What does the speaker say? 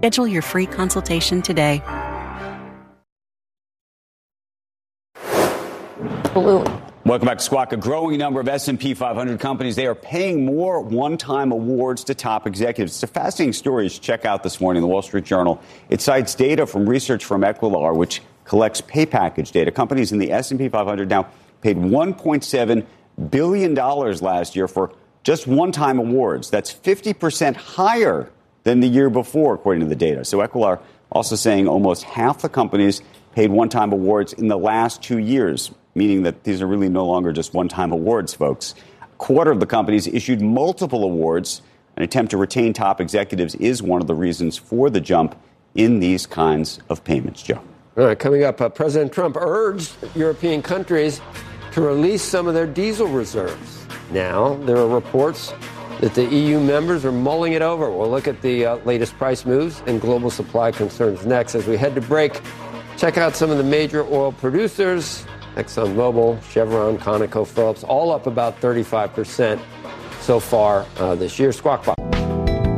Schedule your free consultation today. Welcome back to Squawk. A growing number of S&P 500 companies, they are paying more one-time awards to top executives. It's a fascinating story to check out this morning in the Wall Street Journal. It cites data from research from Equilar, which collects pay package data. Companies in the S&P 500 now paid $1.7 billion last year for just one-time awards. That's 50% higher than the year before, according to the data. So Equilar also saying almost half the companies paid one-time awards in the last 2 years, meaning that these are really no longer just one-time awards, folks. A quarter of the companies issued multiple awards. An attempt to retain top executives is one of the reasons for the jump in these kinds of payments, Joe. All right, coming up, President Trump urged European countries to release some of their diesel reserves. Now, there are reports that the EU members are mulling it over. We'll look at the latest price moves and global supply concerns next. As we head to break, check out some of the major oil producers: ExxonMobil, Chevron, ConocoPhillips, all up about 35% so far this year. Squawk Box.